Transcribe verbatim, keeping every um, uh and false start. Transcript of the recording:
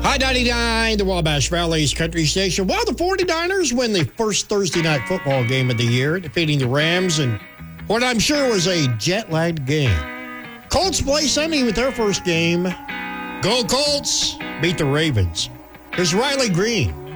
I ninety-nine, the Wabash Valley's country station. Well, the 49ers win the first Thursday night football game of the year, defeating the Rams in what I'm sure was a jet-lagged game. Colts play Sunday with their first game. Go Colts! Beat the Ravens. Here's Riley Green.